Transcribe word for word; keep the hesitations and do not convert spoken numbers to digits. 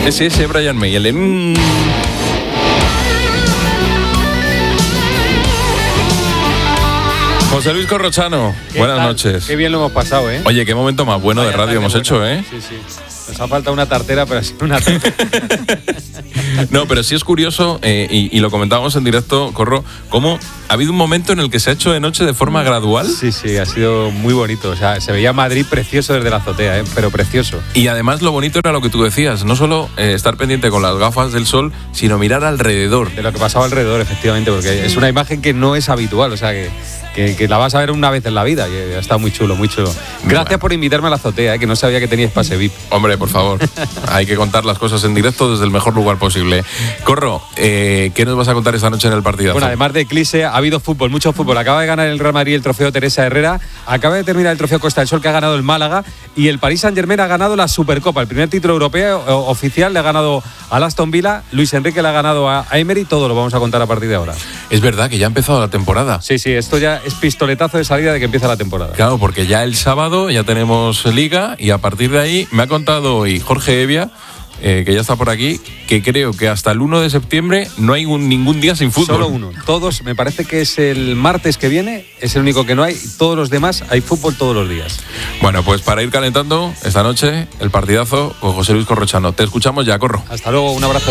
Ese, ese Brian May, el de... Mm. José Luis Corrochano, buenas tal? noches. Qué bien lo hemos pasado, ¿eh? Oye, qué momento más bueno Vaya de radio hemos buena. hecho, ¿eh? Sí, sí. Nos ha faltado una tartera, pero ha sido una tartera. No, pero sí es curioso, eh, y, y lo comentábamos en directo, Corro, cómo ha habido un momento en el que se ha hecho de noche de forma gradual. Sí, sí, ha sido muy bonito. O sea, se veía Madrid precioso desde la azotea, ¿eh? Pero precioso. Y además lo bonito era lo que tú decías, no solo eh, estar pendiente con las gafas del sol, sino mirar alrededor. De lo que pasaba alrededor, efectivamente, porque es una imagen que no es habitual, o sea, que, que, que la vas a ver una vez en la vida, y ha estado muy chulo, muy chulo. Gracias Bueno. por invitarme a la azotea, ¿eh? Que no sabía que teníais pase V I P. Hombre, por favor, hay que contar las cosas en directo desde el mejor lugar posible. Corro, eh, ¿qué nos vas a contar esta noche en el partidazo? Bueno, además de Eclipse, ha habido fútbol, mucho fútbol. Acaba de ganar el Real Madrid el trofeo Teresa Herrera, acaba de terminar el trofeo Costa del Sol que ha ganado el Málaga, y el Paris Saint-Germain ha ganado la Supercopa, el primer título europeo eh, oficial, le ha ganado al Aston Villa, Luis Enrique le ha ganado a Emery, todo lo vamos a contar a partir de ahora. Es verdad que ya ha empezado la temporada. Sí, sí, esto ya es pistoletazo de salida de que empieza la temporada. Claro, porque ya el sábado ya tenemos liga y a partir de ahí me ha contado hoy Jorge Evia, eh, que ya está por aquí, que creo que hasta el uno de septiembre no hay un, ningún día sin fútbol. Solo uno. Todos, me parece que es el martes que viene, es el único que no hay. Todos los demás hay fútbol todos los días. Bueno, pues para ir calentando esta noche el partidazo con José Luis Corrochano. Te escuchamos ya, Corro. Hasta luego, un abrazo.